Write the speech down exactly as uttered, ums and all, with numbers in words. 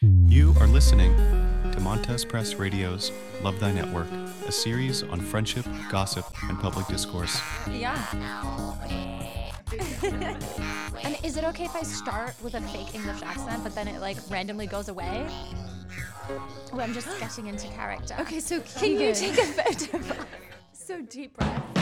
You are listening to Montez Press Radio's Love Thy Network, a series on friendship, gossip, and public discourse. Yeah. And is it okay if I start with a fake English accent, but then it like randomly goes away? Or I'm just getting into character. Okay, so Can you Keegan. take a photo? So deep breath.